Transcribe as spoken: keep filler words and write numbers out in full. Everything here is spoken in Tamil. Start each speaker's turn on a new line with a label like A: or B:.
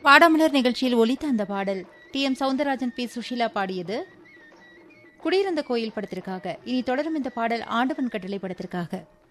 A: பாடாமலர் நிகழ்ச்சியில் ஒலித்த அந்த பாடல் D M Soundararajan, B Sushila பாடியது. குடியிருந்த கோயில் படத்திற்காக. இனி தொடரும் இந்த பாடல் ஆண்டவன் கட்டளை படத்திற்காக.